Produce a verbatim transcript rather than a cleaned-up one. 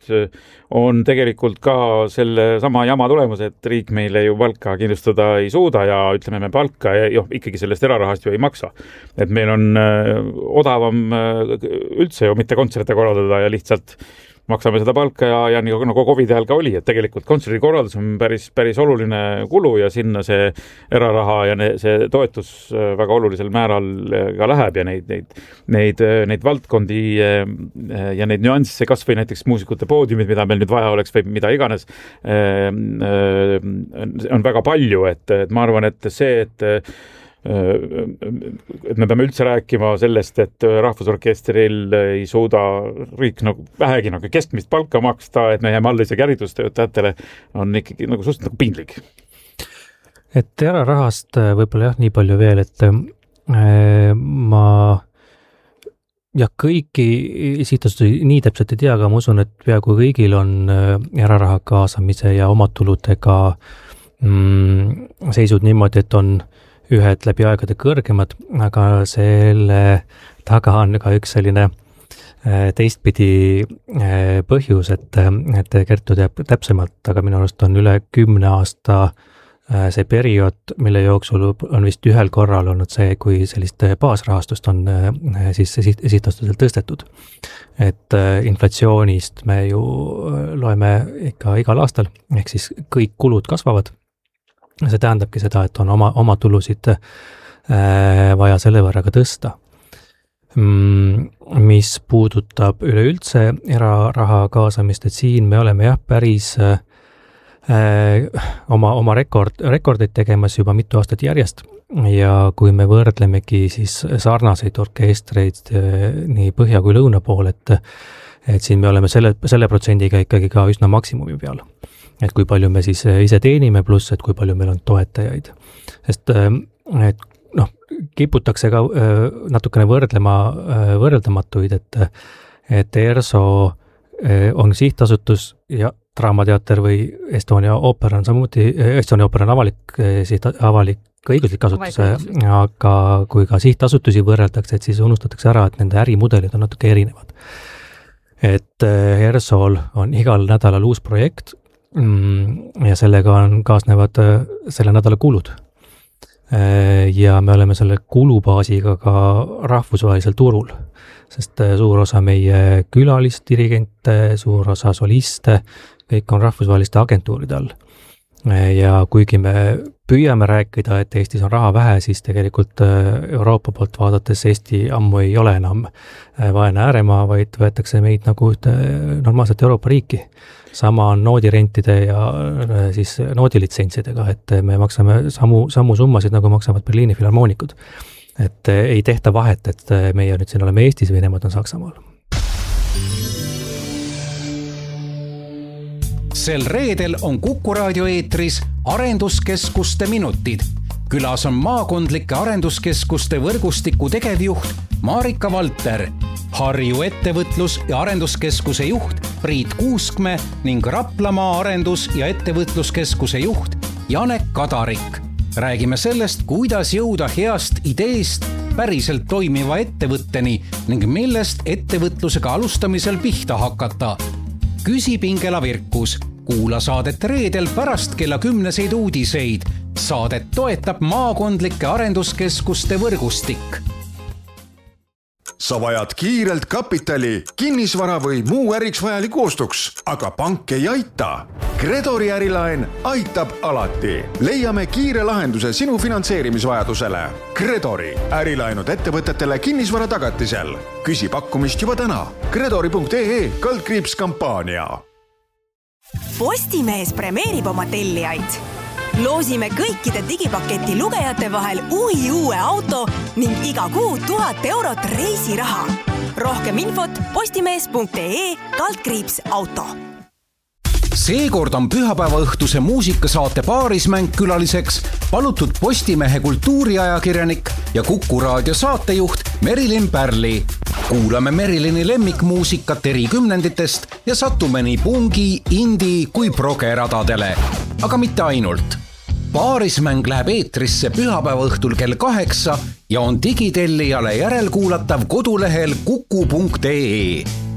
on tegelikult ka selle sama jama tulemus, et riik meile ju palka kindlustada ei suuda ja ütleme me palka ja joh, ikkagi sellest erarahast ju ei maksa. Et meil on odavam üldse ju mitte kontserte korraldada ja lihtsalt maksame seda palka ja, ja nagu, nagu Covidi ajal ka oli, et tegelikult kontserdi korraldus on päris, päris oluline kulu ja sinna see eraraha ja ne, see toetus väga olulisel määral ka läheb ja neid, neid, neid, neid valdkondi ja neid nüansse, kas või näiteks muusikute poodiumid, mida meil nüüd vaja oleks või mida iganes, on väga palju, et, et ma arvan, et see, et et me peame üldse rääkima sellest, et Rahvusorkestril ei suuda riik nagu vähegi nagu keskmist palka maksta, et me jääme alla isegi haridustöötajatele, on ikkagi nagu suhteliselt nagu pindlik. Et erarahast võib-olla jah, nii palju veel, et ma ja kõiki sihtasutusi nii täpselt ei tea, aga ma usun, et peaaegu kõigil on eraraha kaasamise ja omatuludega mm, seisud niimoodi, et on ühed läbi aegade kõrgemad, aga selle taga on ka üks selline teistpidi põhjus, et, et Kertu teab täpsemalt, aga minu arust on üle kümne aasta see periood, mille jooksul on vist ühel korral olnud see, kui sellist baasrahastust on siis sihtasutusel tõstetud. Et inflatsioonist me ju loeme ikka igal aastal, ehk siis kõik kulud kasvavad. See tähendabki seda, et on oma, oma tulusid äh, vaja selle võrra ka tõsta. Mm, mis puudutab üleüldse eraraha kaasamist, et siin me oleme jah päris äh, oma, oma rekord, rekordeid tegemas juba mitu aastat järjest ja kui me võrdlemegi siis sarnaseid orkestreid äh, nii põhja kui lõuna pool, et, et siin me oleme selle, selle protsendiga ikkagi ka üsna maksimumi peal. Et kui palju me siis ise teenime, pluss, et kui palju meil on toetajaid. Sest et, noh, kiputakse ka natukene võrdlema võrreldamatuid, et, et ERSO on sihtasutus ja Draamateater või Estonia Ooper on samuti, Estonia Ooper on avalik, siht, avalik õiguslik asutus, aga kui ka sihtasutusi võrreldakse, et siis unustatakse ära, et nende ärimudelid on natuke erinevad. Et ERSOl on igal nädalal uus projekt, ja sellega on kaasnevad selle nädala kulud. Ja me oleme selle kulubaasiga ka rahvusvahelisel turul, sest suur osa meie külalisdirigente, suur osa soliste, kõik on rahvusvaheliste agentuuride all. Ja kuigi me püüame rääkida, et Eestis on raha vähe, siis tegelikult Euroopa poolt vaadates Eesti ammu ei ole enam vaene ääremaa, vaid võetakse meid nagu ühte normaalset Euroopa riiki. Sama on noodirentide ja siis noodilitsentsidega, et me maksame samu, samu summasid, nagu maksavad Berliini filharmoonikud. Et ei tehta vahet, et meie nüüd siin oleme Eestis või nemad on Saksamaal. Sel reedel on Kuku raadio eetris arenduskeskuste minutid. Külas on maakondlike arenduskeskuste võrgustiku tegevjuht Marika Valter, Harju ettevõtlus- ja arenduskeskuse juht Priit Kuuskme ning Raplamaa arendus- ja ettevõtluskeskuse juht Janek Kadarik. Räägime sellest, kuidas jõuda heast ideest päriselt toimiva ettevõtteni ning millest ettevõtlusega alustamisel pihta hakata. Küsi Pingela Virkus, kuula saadet reedel pärast kella kümneseid uudiseid. Saadet toetab maakondlike arenduskeskuste võrgustik. Sa vajad kiirelt kapitali, kinnisvara või muu äriks vajaliku ostuks, aga pank ei aita. Credori ärilaen aitab alati. Leiame kiire lahenduse sinu finantseerimisvajadusele. Credori ärilaenud ettevõtetele kinnisvara tagatisel. Küsi pakkumist juba täna. Credori punkt ee kaldkriips kampaania. Postimees premeerib oma tellijaid. Loosime kõikide digipaketi lugejate vahel uhi uue auto ning iga kuu tuhat eurot reisiraha. Rohkem infot postimees punkt ee kaldkriips auto. Seekord on pühapäeva õhtuse muusikasaate Paarismäng külaliseks palutud Postimehe kultuuriajakirjanik ja Kuku raadio saatejuht Merilin Pärli. Kuulame Merilini lemmikmuusikat eri kümnenditest ja satume nii pungi, indi kui progeradadele. Aga mitte ainult. Paarismäng läheb eetrisse pühapäeva õhtul kell kaheksa ja on digitellijale järelkuulatav kodulehel kuku punkt ee.